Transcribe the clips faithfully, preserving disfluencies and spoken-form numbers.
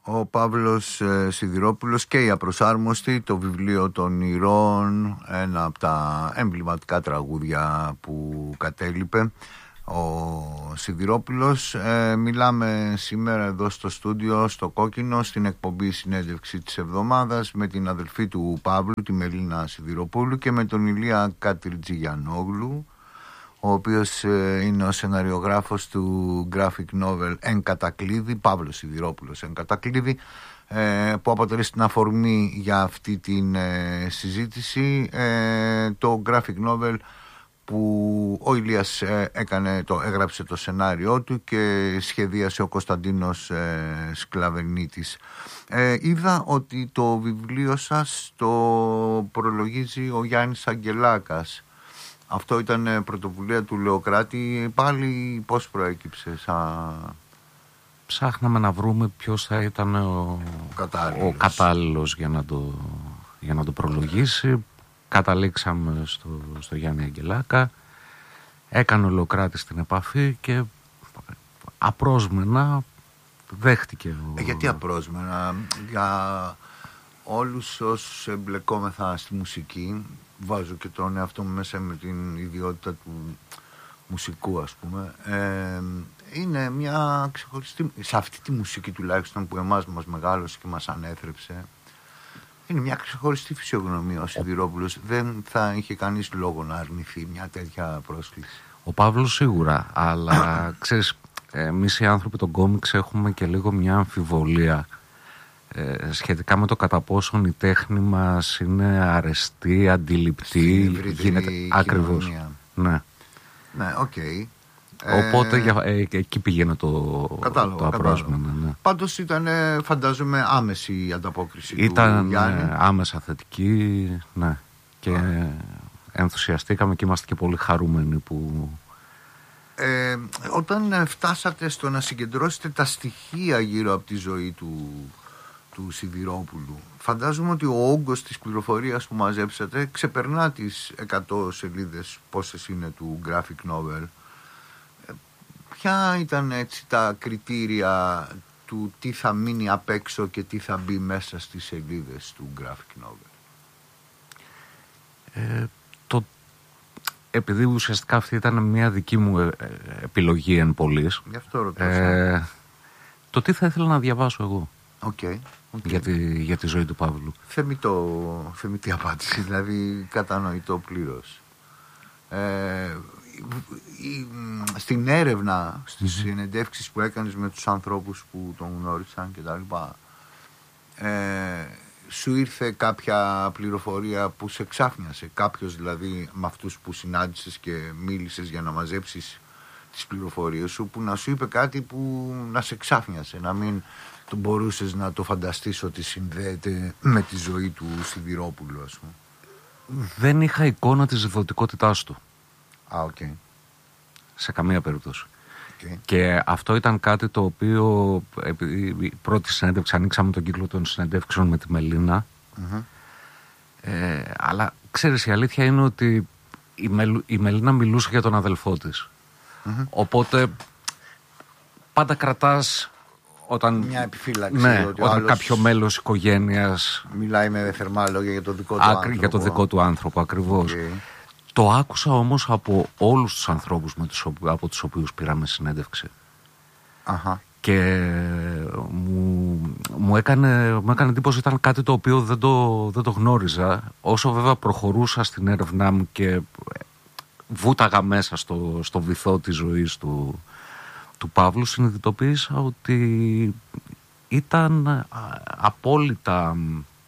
Ο Παύλος ε, Σιδηρόπουλος και η Απροσάρμοστη, το βιβλίο των Ηρών, ένα από τα εμβληματικά τραγούδια που κατέλειπε ο Σιδηρόπουλος. Ε, μιλάμε σήμερα εδώ στο στούντιο, στο Κόκκινο, στην εκπομπή Συνέντευξη της Εβδομάδας με την αδελφή του Παύλου, τη Μελίνα Σιδηροπούλου, και με τον Ηλία Κατριτζηγιανόγλου, ο οποίος ε, είναι ο σεναριογράφος του graphic novel Εν Κατακλείδη, Παύλος Σιδηρόπουλος Εν Κατακλείδη, ε, που αποτελεί την αφορμή για αυτή την ε, συζήτηση, ε, το graphic novel που ο Ηλίας ε, έκανε, το, έγραψε το σενάριό του και σχεδίασε ο Κωνσταντίνος ε, Σκλαβενίτης. Ε, είδα ότι το βιβλίο σας το προλογίζει ο Γιάννης Αγγελάκας. Αυτό ήταν πρωτοβουλία του Λεοκράτη. Πάλι πώς προέκυψε? Σαν... Ψάχναμε να βρούμε ποιος θα ήταν ο κατάλληλος, ο κατάλληλος για, να το, για να το προλογίσει. Καταλήξαμε στο, στο Γιάννη Αγγελάκα. Έκανε ο Λεοκράτης την επαφή και απρόσμενα δέχτηκε. Ο... Ε, γιατί απρόσμενα? Για όλους όσους εμπλεκόμεθα στη μουσική, βάζω και τον εαυτό μου μέσα με την ιδιότητα του μουσικού, ας πούμε, ε, είναι μια ξεχωριστή, σε αυτή τη μουσική τουλάχιστον που εμάς μας μεγάλωσε και μας ανέθρεψε, είναι μια ξεχωριστή φυσιογνωμία. Ο Σιδηρόπουλος δεν θα είχε κανείς λόγο να αρνηθεί μια τέτοια πρόσκληση. Ο Παύλος σίγουρα, αλλά ξέρεις, εμείς οι άνθρωποι των κόμιξ έχουμε και λίγο μια αμφιβολία ε, σχετικά με το κατά πόσον η τέχνη μας είναι αρεστή, αντιληπτή, γίνεται ακριβώς. Ναι. Ναι, οκ. Okay. Οπότε ε, ε, εκεί πήγαινε το, το απρόσμενο. Ναι. Πάντως ήταν, φαντάζομαι, άμεση η ανταπόκριση ήταν, του Γιάννη. Ήταν άμεσα θετική, ναι. Και ah. ενθουσιαστήκαμε και είμαστε και πολύ χαρούμενοι που... Ε, όταν φτάσατε στο να συγκεντρώσετε τα στοιχεία γύρω από τη ζωή του, του Σιδηρόπουλου, φαντάζομαι ότι ο όγκος της πληροφορίας που μαζέψατε ξεπερνά τις εκατό σελίδες πόσες είναι του graphic novel. Ε, ποια ήταν έτσι τα κριτήρια του τι θα μείνει απ' έξω και τι θα μπει μέσα στις σελίδες του graphic novel? Ε, το, επειδή ουσιαστικά αυτή ήταν μια δική μου ε, ε, επιλογή εν πολλής, γι' αυτό ρωτάω. Ε, το τι θα ήθελα να διαβάσω εγώ. Okay. Okay. Για, τη, για τη ζωή του Παύλου. Θεμητό, θεμητή απάντηση, δηλαδή κατανοητό πλήρως. Ε, η, στην έρευνα, στις mm-hmm. συνεντεύξεις που έκανες με τους ανθρώπους που τον γνώρισαν και τα λοιπά, ε, σου ήρθε κάποια πληροφορία που σε ξάφνιασε? Κάποιος δηλαδή με αυτούς που συνάντησες και μίλησες για να μαζέψεις τις πληροφορίες σου, που να σου είπε κάτι που να σε ξάφνιασε, να μην το μπορούσες να το φανταστείς ότι συνδέεται με τη ζωή του Σιδηρόπουλου, ας πούμε? Δεν είχα εικόνα της ζευδωτικότητάς του. Α, οκ. Okay. Σε καμία περίπτωση. Okay. Και αυτό ήταν κάτι το οποίο, η πρώτη συνέντευξη, ανοίξαμε τον κύκλο των συνεντεύξεων με τη Μελίνα. Mm-hmm. Ε, αλλά ξέρεις, η αλήθεια είναι ότι η, Μελ, η Μελίνα μιλούσε για τον αδελφό της. Mm-hmm. Οπότε πάντα κρατάς όταν, μια επιφύλαξη, ναι, ότι όταν κάποιο μέλος οικογένειας μιλάει με θερμά λόγια για τον δικό του άκρη, άνθρωπο. Για τον δικό του άνθρωπο, ακριβώς. Okay. Το άκουσα όμως από όλους τους ανθρώπους με τους, από τους οποίους πήραμε συνέντευξη. Αχα. Και μου, μου, έκανε, μου έκανε εντύπωση, ήταν κάτι το οποίο δεν το, δεν το γνώριζα. Όσο βέβαια προχωρούσα στην έρευνά μου και βούταγα μέσα στο, στο βυθό της ζωής του, του Παύλου, συνειδητοποίησα ότι ήταν απόλυτα,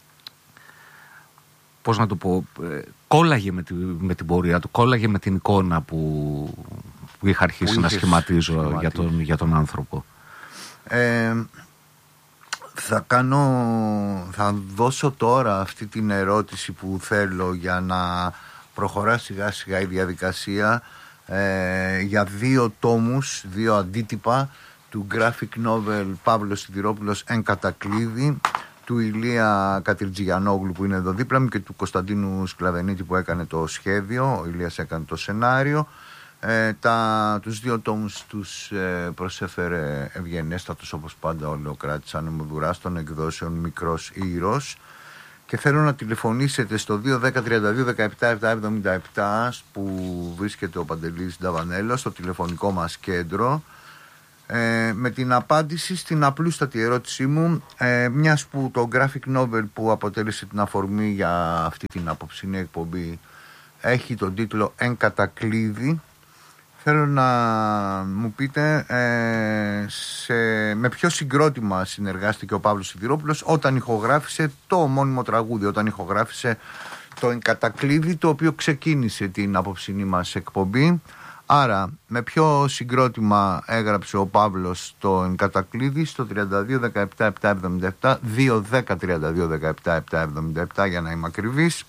πώς να το πω, κόλλαγε με, τη, με την πορεία του, κόλλαγε με την εικόνα που, που είχα αρχίσει που να σχηματίζω σχηματίζει. για, τον, για τον άνθρωπο. Ε, θα κάνω, θα δώσω τώρα αυτή την ερώτηση που θέλω για να προχωρά σιγά σιγά η διαδικασία, ε, για δύο τόμους, δύο αντίτυπα του graphic novel Παύλος Σιδηρόπουλος Εν Κατακλείδη, του Ηλία Κατριτζηγιανόγλου που είναι εδώ δίπλα μου και του Κωνσταντίνου Σκλαβενίτη που έκανε το σχέδιο. Ο Ηλίας έκανε το σενάριο. Ε, τα, τους δύο τόμους τους ε, προσέφερε ευγενέστατος όπως πάντα ο Λεοκράτης Ανεμοδουράς των εκδόσεων Μικρός Ήρος, και θέλω να τηλεφωνήσετε στο δύο ένα μηδέν τριάντα δύο δεκαεπτά επτακόσια εβδομήντα επτά που βρίσκεται ο Παντελής Νταβανέλος στο τηλεφωνικό μας κέντρο, ε, με την απάντηση στην απλούστατη ερώτησή μου, ε, μιας που το graphic novel που αποτέλεσε την αφορμή για αυτή την απόψινή εκπομπή έχει τον τίτλο «Εν κατακλείδη». Θέλω να μου πείτε ε, σε, με ποιο συγκρότημα συνεργάστηκε ο Παύλος Σιδηρόπουλος όταν ηχογράφησε το ομώνυμο τραγούδι, όταν ηχογράφησε το «Εν κατακλείδη», το οποίο ξεκίνησε την απόψινή μας εκπομπή. Άρα, με ποιο συγκρότημα έγραψε ο Παύλος το «Εν κατακλείδη» στο τριάντα δύο δεκαεπτά επτακόσια εβδομήντα επτά, δύο ένα μηδέν τριάντα δύο δεκαεπτά επτακόσια εβδομήντα επτά για να είμαι ακριβής.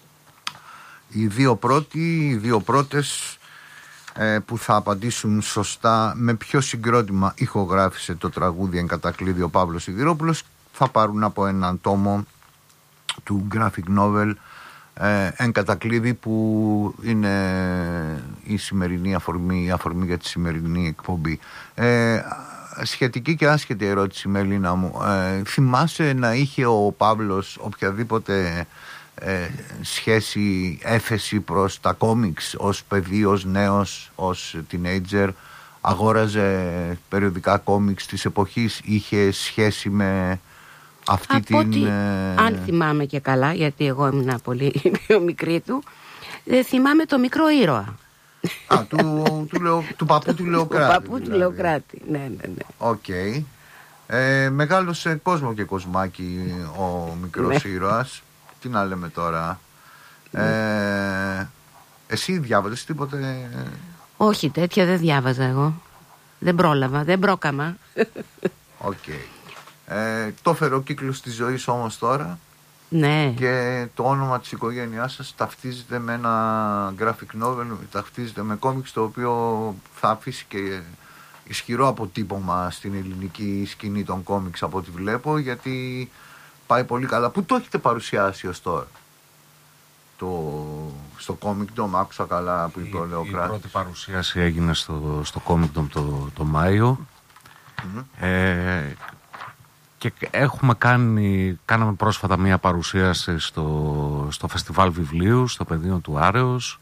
Οι δύο πρώτοι, οι δύο πρώτες ε, που θα απαντήσουν σωστά με ποιο συγκρότημα ηχογράφησε το τραγούδι «Εν κατακλείδη» ο Παύλος Σιδηρόπουλος θα πάρουν από έναν τόμο του graphic novel ε, «Εν κατακλείδη», που είναι η σημερινή αφορμή, η αφορμή για τη σημερινή εκπομπή. Ε, σχετική και άσχετη ερώτηση, Μελίνα μου. Ε, θυμάσαι να είχε ο Παύλος οποιαδήποτε ε, σχέση, έφεση προς τα κόμιξ ως παιδί, ως νέος, ως teenager? Αγόραζε περιοδικά κόμιξ της εποχής? Είχε σχέση με αυτή Από την... ότι, ε... αν θυμάμαι και καλά, γιατί εγώ ήμουν πολύ πιο μικρή του, ε, θυμάμαι το Μικρό Ήρωα. Α, του, του, λεω, του παππού του Λεοκράτη. Του παππού δηλαδή. του Λεοκράτη, ναι, ναι, ναι. Οκ. Okay. Ε, μεγάλωσε κόσμο και κοσμάκι ο Μικρός Ναι. Ήρωας. Τι να λέμε τώρα. Ε, εσύ διάβαζες τίποτε? Όχι, τέτοια δεν διάβαζα εγώ. Δεν πρόλαβα, δεν πρόκαμα. Οκ. Okay. Ε, το έφερε ο κύκλος της ζωής όμως τώρα. Ναι. Και το όνομα της οικογένειάς σας ταυτίζεται με ένα graphic novel, ταυτίζεται με κόμιξ, το οποίο θα αφήσει και ισχυρό αποτύπωμα στην ελληνική σκηνή των κόμιξ από ό,τι βλέπω, γιατί πάει πολύ καλά. Πού το έχετε παρουσιάσει ως τώρα? Το, στο Comic Dome, άκουσα καλά που είπε ο Λεοκράτης. Η πρώτη παρουσίαση έγινε στο, στο Comic Dome το, το Μάιο. Mm-hmm. Ε, και έχουμε κάνει, κάναμε πρόσφατα μία παρουσίαση στο, στο Φεστιβάλ Βιβλίου, στο πεδίο του Άρεως.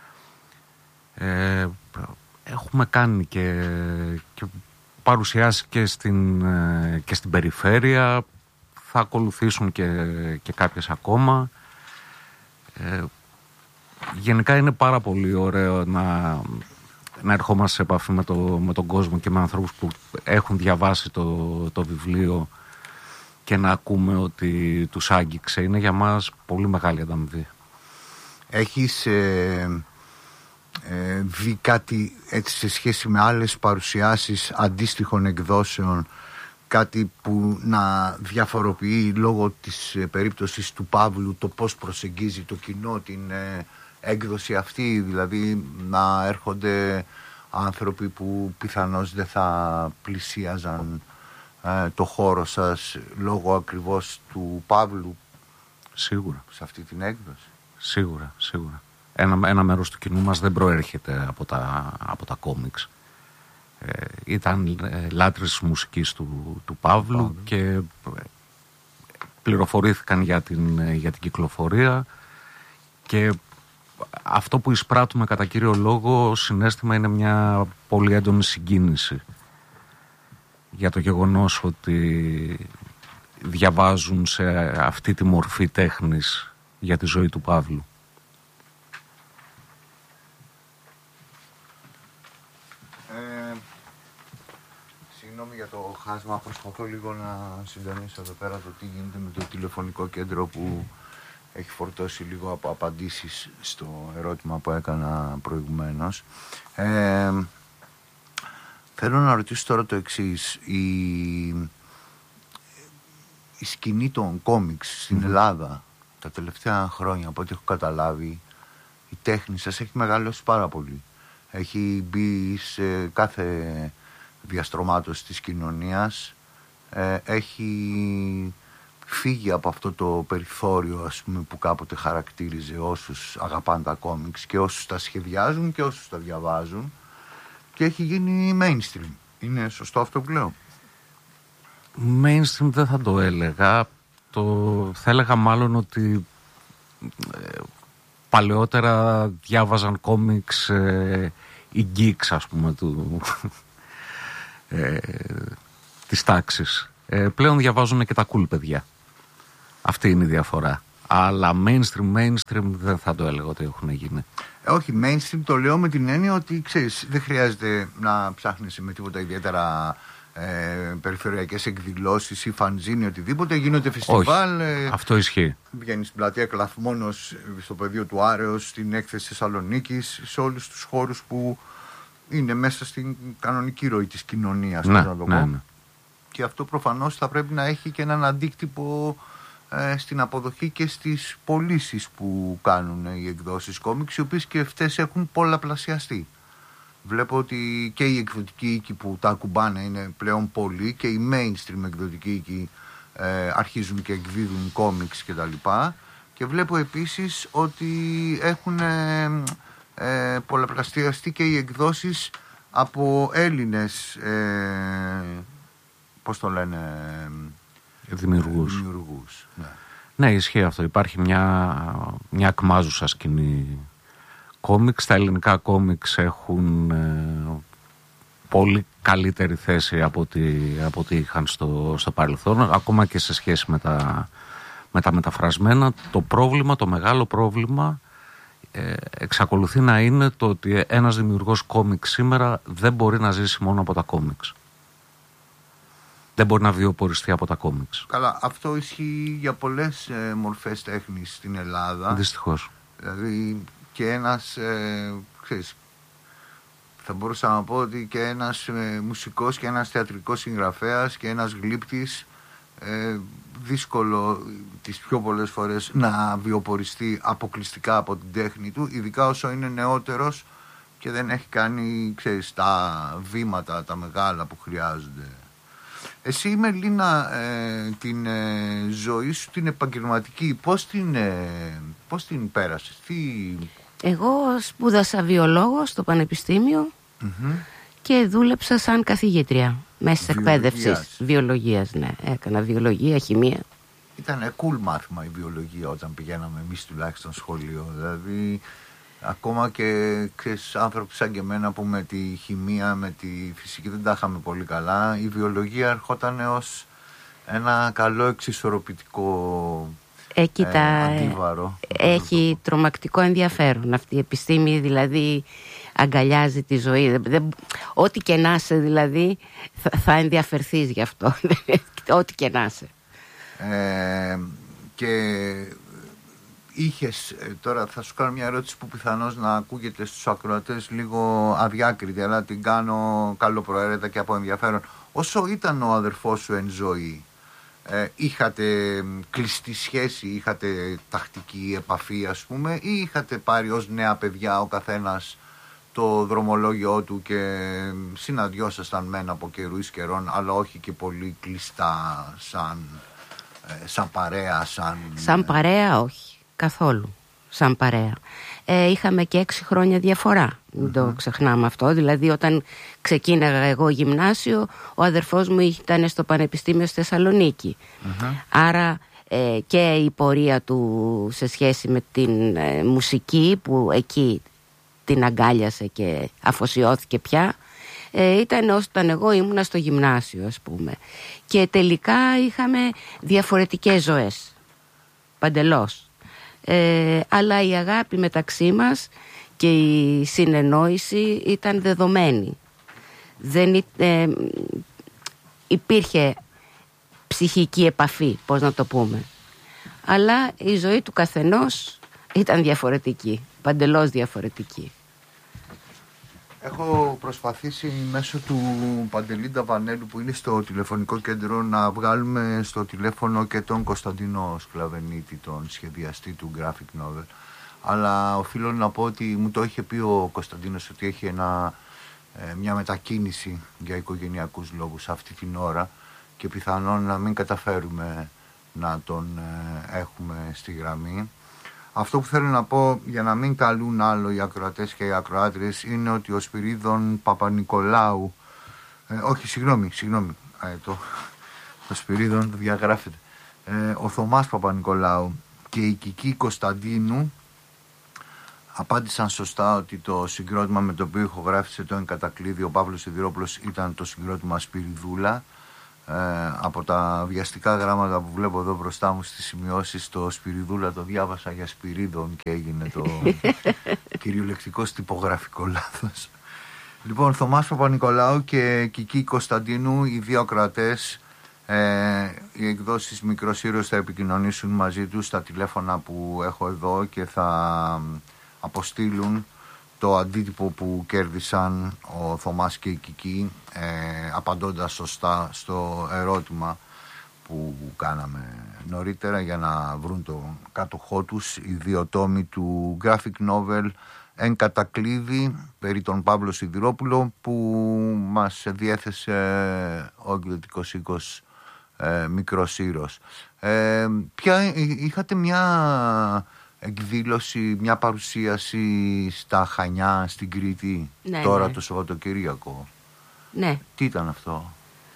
Ε, έχουμε κάνει και, και παρουσιάσει και στην, και στην περιφέρεια. Θα ακολουθήσουν και, και κάποιες ακόμα. Ε, γενικά είναι πάρα πολύ ωραίο να, να ερχόμαστε σε επαφή με, το, με τον κόσμο και με ανθρώπους που έχουν διαβάσει το, το βιβλίο και να ακούμε ότι τους άγγιξε. Είναι για μας πολύ μεγάλη ανταμοιβή. Έχεις ε, ε, δει κάτι έτσι σε σχέση με άλλες παρουσιάσεις αντίστοιχων εκδόσεων, κάτι που να διαφοροποιεί λόγω της ε, περίπτωσης του Παύλου το πώς προσεγγίζει το κοινό την ε, έκδοση αυτή, δηλαδή να έρχονται άνθρωποι που πιθανώς δεν θα πλησίαζαν ε, το χώρο σας λόγω ακριβώς του Παύλου? Σίγουρα. Σε αυτή την έκδοση. Σίγουρα, σίγουρα. Ένα, ένα μέρος του κοινού μας δεν προέρχεται από τα, από τα κόμιξ. Ε, ήταν ε, λάτρες της μουσικής του, του Παύλου, Παύλου. Και ε, πληροφορήθηκαν για την, για την κυκλοφορία, και αυτό που εισπράττουμε κατά κύριο λόγο συναίσθημα είναι μια πολύ έντονη συγκίνηση για το γεγονός ότι διαβάζουν σε αυτή τη μορφή τέχνης για τη ζωή του Παύλου. Ε, συγγνώμη για το χάσμα, προσπαθώ λίγο να συντονίσω εδώ πέρα το τι γίνεται με το τηλεφωνικό κέντρο που έχει φορτώσει λίγο από απαντήσεις στο ερώτημα που έκανα προηγουμένως. Ε, θέλω να ρωτήσω τώρα το εξής. Η, η σκηνή των κόμιξ στην mm-hmm. Ελλάδα τα τελευταία χρόνια, από ό,τι έχω καταλάβει, η τέχνη σας έχει μεγαλώσει πάρα πολύ. Έχει μπει σε κάθε διαστρωμάτωση της κοινωνίας, ε, έχει φύγει από αυτό το περιθώριο, ας πούμε, που κάποτε χαρακτήριζε όσους αγαπάνε τα κόμιξ και όσους τα σχεδιάζουν και όσους τα διαβάζουν, και έχει γίνει mainstream. Είναι σωστό αυτό που λέω? Mainstream δεν θα το έλεγα. Το, θα έλεγα μάλλον ότι ε, παλαιότερα διάβαζαν κόμιξ ε, οι geeks, ας πούμε, του, ε, της τάξης. Ε, πλέον διαβάζουν και τα cool παιδιά. Αυτή είναι η διαφορά. Αλλά mainstream, mainstream δεν θα το έλεγα ότι έχουν γίνει. Ε, όχι, mainstream το λέω με την έννοια ότι, ξέρεις, δεν χρειάζεται να ψάχνεις με τίποτα ιδιαίτερα ε, περιφερειακές εκδηλώσεις ή φανζίνι ή οτιδήποτε. Γίνονται φεστιβάλ. Ε, αυτό ισχύει. Βγαίνεις στην πλατεία Κλαθμόνος, στο πεδίο του Άρεως, στην έκθεση Θεσσαλονίκης, σε όλους τους χώρους που είναι μέσα στην κανονική ροή της κοινωνίας. Ναι, να το ναι, πω. ναι. Και αυτό προφανώς θα πρέπει να έχει και έναν αντίκτυπο ε, στην αποδοχή και στις πωλήσεις που κάνουν οι εκδόσεις κόμιξ, οι οποίες και αυτές έχουν πολλαπλασιαστεί. Βλέπω ότι και οι εκδοτικοί οίκοι που τα ακουμπάνε είναι πλέον πολλοί και οι mainstream εκδοτικοί οίκοι ε, αρχίζουν και εκδίδουν κόμιξ κτλ. Και, και βλέπω επίσης ότι έχουν ε, ε, πολλαπλασιαστεί και οι εκδόσεις από Έλληνες ε, πώς το λένε, δημιουργούς. δημιουργούς. Ναι. Ναι, ισχύει αυτό. Υπάρχει μια, μια ακμάζουσα σκηνή κόμιξ. Τα ελληνικά κόμιξ έχουν ε, πολύ καλύτερη θέση από ό,τι, από ό,τι είχαν στο, στο παρελθόν, ακόμα και σε σχέση με τα, με τα μεταφρασμένα. Το πρόβλημα, το μεγάλο πρόβλημα ε, εξακολουθεί να είναι το ότι ένας δημιουργός κόμιξ σήμερα δεν μπορεί να ζήσει μόνο από τα κόμιξ. Δεν μπορεί να βιοποριστεί από τα κόμιξ. Καλά, αυτό ισχύει για πολλές ε, μορφές τέχνης στην Ελλάδα. Δυστυχώς. Δηλαδή και ένας, ε, ξέρεις, θα μπορούσα να πω ότι και ένας ε, μουσικός και ένας θεατρικός συγγραφέας και ένας γλύπτης, ε, δύσκολο τις πιο πολλές φορές να βιοποριστεί αποκλειστικά από την τέχνη του, ειδικά όσο είναι νεότερος και δεν έχει κάνει, ξέρεις, τα βήματα τα μεγάλα που χρειάζονται. Εσύ, Μελίνα, ε, την ε, ζωή σου την επαγγελματική πώς την, ε, πώς την πέρασες? Τι... Εγώ σπούδασα βιολόγο στο Πανεπιστήμιο mm-hmm. και δούλεψα σαν καθηγήτρια μέσα της εκπαίδευσης βιολογίας. Ναι, έκανα βιολογία, χημεία. Ήταν cool μάθημα η βιολογία όταν πηγαίναμε εμείς τουλάχιστον σχολείο. Δηλαδή ακόμα και, ξέρεις, άνθρωποι σαν και εμένα που με τη χημεία, με τη φυσική δεν τα είχαμε πολύ καλά, η βιολογία ερχόταν ως ένα καλό εξισορροπητικό ε, κοίτα, ε, αντίβαρο. Έχει τρομακτικό ενδιαφέρον αυτή η επιστήμη, δηλαδή αγκαλιάζει τη ζωή. Δεν, δεν, ό,τι και να είσαι δηλαδή θα, θα ενδιαφερθείς γι' αυτό. Ό,τι και να είσαι. Ε, και είχες, τώρα θα σου κάνω μια ερώτηση που πιθανώς να ακούγεται στους ακροατές λίγο αδιάκριτη, αλλά την κάνω καλοπροαίρετα και από ενδιαφέρον. Όσο ήταν ο αδερφός σου εν ζωή, ε, είχατε κλειστή σχέση, είχατε τακτική επαφή, ας πούμε, ή είχατε πάρει ως νέα παιδιά ο καθένας το δρομολόγιο του και συναντιόσασταν μεν από καιρού εις καιρών, αλλά όχι και πολύ κλειστά σαν, ε, σαν παρέα? Σαν, σαν παρέα όχι, καθόλου σαν παρέα. Ε, είχαμε και έξι χρόνια διαφορά, μην mm-hmm. το ξεχνάμε αυτό. Δηλαδή όταν ξεκίναγα εγώ γυμνάσιο, ο αδερφός μου ήταν στο Πανεπιστήμιο στη Θεσσαλονίκη. Mm-hmm. Άρα ε, και η πορεία του σε σχέση με την ε, μουσική που εκεί την αγκάλιασε και αφοσιώθηκε πια, ε, ήταν όταν εγώ ήμουνα στο γυμνάσιο, ας πούμε. Και τελικά είχαμε διαφορετικές ζωές, παντελώς. Ε, αλλά η αγάπη μεταξύ μας και η συνεννόηση ήταν δεδομένη. Δεν ε, υπήρχε ψυχική επαφή, πώς να το πούμε. Αλλά η ζωή του καθενός ήταν διαφορετική, παντελώς διαφορετική. Έχω προσπαθήσει μέσω του Παντελή Νταβανέλου που είναι στο τηλεφωνικό κέντρο να βγάλουμε στο τηλέφωνο και τον Κωνσταντίνο Σκλαβενίτη, τον σχεδιαστή του graphic novel. Αλλά οφείλω να πω ότι μου το είχε πει ο Κωνσταντίνος ότι έχει ένα, μια μετακίνηση για οικογενειακούς λόγους αυτή την ώρα και πιθανόν να μην καταφέρουμε να τον ε, έχουμε στη γραμμή. Αυτό που θέλω να πω, για να μην καλούν άλλο οι ακροατές και οι ακροάτριες, είναι ότι ο Σπυρίδων Παπα-Νικολάου, ε, όχι συγγνώμη, συγγνώμη, ε, το, το Σπυρίδων το διαγράφεται, ε, ο Θωμάς Παπα-Νικολάου και η Κική Κωνσταντίνου απάντησαν σωστά ότι το συγκρότημα με το οποίο ηχογράφησε το Εν Κατακλείδη ο Παύλος Σιδηρόπουλος ήταν το συγκρότημα Σπυριδούλα. Ε, από τα βιαστικά γράμματα που βλέπω εδώ μπροστά μου στις σημειώσεις, το Σπυριδούλα το διάβασα για Σπυρίδων και έγινε το κυριολεκτικός τυπογραφικό λάθος. Λοιπόν, Θωμάς Παπα-Νικολάου και Κική Κωνσταντίνου, οι δύο ακροατές, ε, οι εκδόσεις Μικρός Ήρωας θα επικοινωνήσουν μαζί τους στα τηλέφωνα που έχω εδώ και θα αποστείλουν το αντίτυπο που κέρδισαν ο Θωμάς και η Κική, ε, απαντώντας σωστά στο ερώτημα που κάναμε νωρίτερα για να βρουν το κάτοχό τους, οι δύο τόμοι του graphic novel Εν Κατακλείδη περί τον Παύλο Σιδηρόπουλο που μας διέθεσε ο εκδοτικός οίκος ε, Μικρός Ήρωας. Ε, ποια, είχατε μια εκδήλωση, μια παρουσίαση στα Χανιά, στην Κρήτη, ναι, τώρα ναι. το Σαββατοκύριακο. Ναι. Τι ήταν αυτό?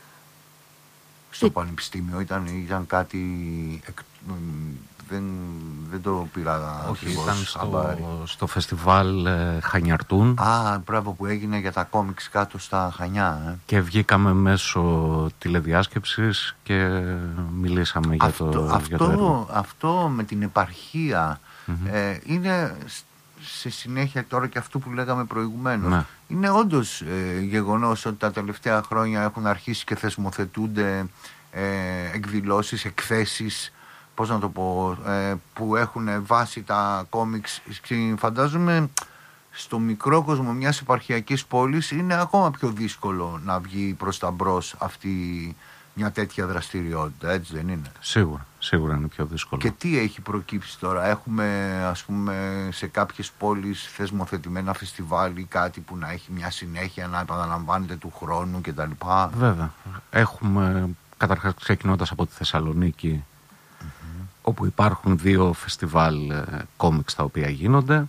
Στο Τι... Πανεπιστήμιο ήταν, ήταν κάτι... Εκ... Δεν, δεν το πήρα. Όχι, ήταν στο, στο φεστιβάλ ε, Χανιαρτούν. Α, μπράβο, που έγινε για τα κόμιξ κάτω στα Χανιά. Ε. Και βγήκαμε μέσω τηλεδιάσκεψης και μιλήσαμε αυτό, για το, αυτό, για το έργο. Αυτό με την επαρχία mm-hmm. ε, είναι σε συνέχεια τώρα και αυτό που λέγαμε προηγουμένως. Ναι. Είναι όντως ε, γεγονός ότι τα τελευταία χρόνια έχουν αρχίσει και θεσμοθετούνται ε, εκδηλώσεις, εκθέσεις, πώς να το πω, ε, που έχουν βάσει τα κόμιξ. Φαντάζομαι στο μικρό κόσμο μιας επαρχιακής πόλης είναι ακόμα πιο δύσκολο να βγει προς τα μπρος αυτή μια τέτοια δραστηριότητα, έτσι δεν είναι? Σίγουρα, σίγουρα είναι πιο δύσκολο. Και τι έχει προκύψει τώρα? Έχουμε, ας πούμε, σε κάποιες πόλεις θεσμοθετημένα φεστιβάλ ή κάτι που να έχει μια συνέχεια, να επαναλαμβάνεται του χρόνου κτλ. Βέβαια. Έχουμε, καταρχάς ξεκινώντας από τη Θεσσαλονίκη, mm-hmm. όπου υπάρχουν δύο φεστιβάλ ε, κόμιξ τα οποία γίνονται.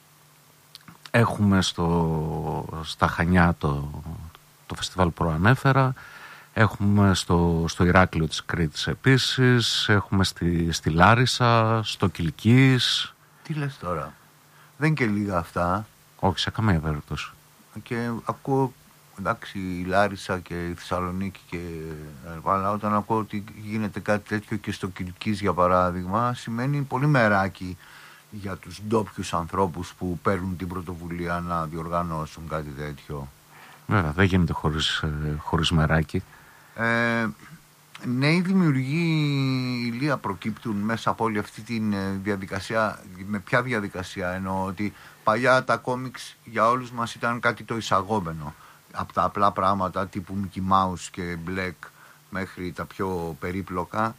Έχουμε στο, στα Χανιά το, το φεστιβάλ που προανέφερα. Έχουμε στο, στο Ηράκλειο της Κρήτης επίσης. Έχουμε στη, στη Λάρισα, στο Κιλκής. Τι λες τώρα? Δεν είναι και λίγα αυτά. Όχι, σε καμία περίπτωση. Και ακούω, εντάξει, η Λάρισα και η Θεσσαλονίκη και... αλλά όταν ακούω ότι γίνεται κάτι τέτοιο και στο Κιλκής για παράδειγμα, σημαίνει πολύ μεράκι για τους ντόπιους ανθρώπους που παίρνουν την πρωτοβουλία να διοργανώσουν κάτι τέτοιο. Βέβαια, δεν γίνεται χωρίς, χωρίς μεράκι. Ε, νέοι δημιουργοί, Ηλία, προκύπτουν μέσα από όλη αυτή τη διαδικασία? Με ποια διαδικασία? Εννοώ ότι παλιά τα κόμιξ για όλους μας ήταν κάτι το εισαγόμενο, από τα απλά πράγματα τύπου Mickey Mouse και Black μέχρι τα πιο περίπλοκα.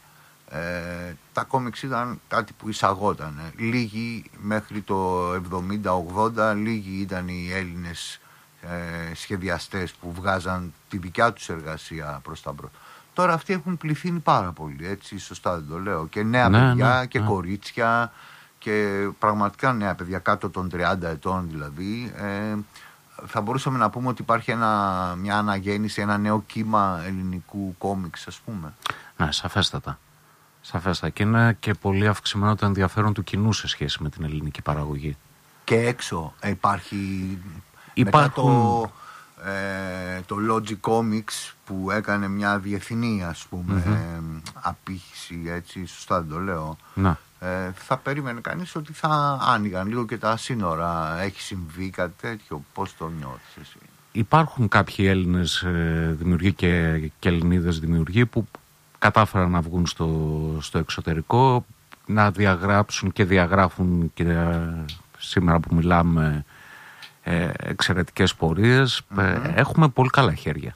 Ε, τα κόμιξ ήταν κάτι που εισαγόταν. Λίγοι μέχρι το εβδομήντα ογδόντα, λίγοι ήταν οι Έλληνες ε, σχεδιαστές που βγάζαν τη δικιά τους εργασία προς τα μπρος. Τώρα αυτοί έχουν πληθύνει πάρα πολύ, έτσι, σωστά δεν το λέω? Και νέα ναι, παιδιά ναι, και ναι. κορίτσια και πραγματικά νέα παιδιά κάτω των τριάντα ετών δηλαδή. Ε, θα μπορούσαμε να πούμε ότι υπάρχει ένα, μια αναγέννηση, ένα νέο κύμα ελληνικού κόμιξ, ας πούμε. Ναι, σαφέστατα. Σαφέστατα. Και είναι και πολύ αυξημένο το ενδιαφέρον του κοινού σε σχέση με την ελληνική παραγωγή. Και έξω υπάρχει... Υπάρχουν... Μετά το, ε, το Logic Comics που έκανε μια διεθνή, ας πούμε, mm-hmm. ε, απήχηση, έτσι, σωστά δεν το λέω. Να. Ε, θα περίμενε κανείς ότι θα άνοιγαν λίγο και τα σύνορα. Έχει συμβεί κάτι τέτοιο? Πώς το νιώθεις εσύ? Υπάρχουν κάποιοι Έλληνες ε, δημιουργοί και, και Ελληνίδες δημιουργοί που κατάφεραν να βγουν στο, στο εξωτερικό, να διαγράψουν και διαγράφουν και ε, σήμερα που μιλάμε ε, εξαιρετικές πορείες. Mm-hmm. Ε, έχουμε πολύ καλά χέρια.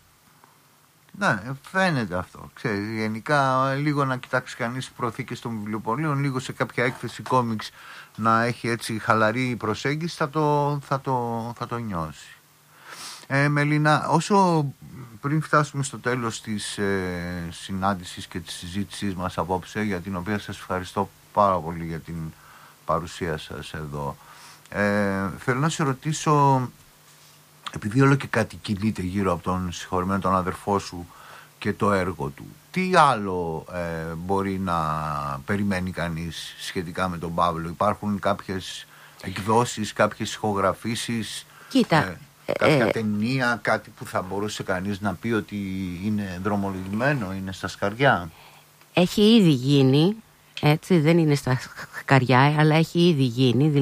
Ναι, φαίνεται αυτό. Ξέρεις, γενικά λίγο να κοιτάξει κανείς προθήκες των βιβλιοπωλείων, λίγο σε κάποια έκθεση κόμιξ να έχει έτσι χαλαρή προσέγγιση, θα το, θα το, θα το νιώσει. Ε, Μελίνα, όσο πριν φτάσουμε στο τέλος της ε, συνάντησης και της συζήτησής μας απόψε, για την οποία σας ευχαριστώ πάρα πολύ για την παρουσία σας εδώ, ε, θέλω να σε ρωτήσω, επειδή όλο και κάτι κινείται γύρω από τον συγχωρημένο τον αδερφό σου και το έργο του, τι άλλο ε, μπορεί να περιμένει κανείς σχετικά με τον Παύλο? Υπάρχουν κάποιες εκδόσεις, κάποιες ηχογραφήσεις? Κοίτα, ε, κάποια ε, ταινία, κάτι που θα μπορούσε κανείς να πει ότι είναι δρομολογημένο, είναι στα σκαριά? έχει ήδη γίνει, έτσι, δεν είναι στα σκαριά, αλλά έχει ήδη γίνει.